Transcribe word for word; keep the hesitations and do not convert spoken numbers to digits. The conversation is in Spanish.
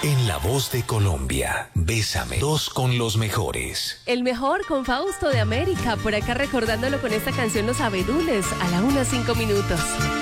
En La Voz de Colombia, Bésame, dos con los mejores. El mejor con Fausto de América, por acá recordándolo con esta canción Los Abedules, a la una cinco minutos.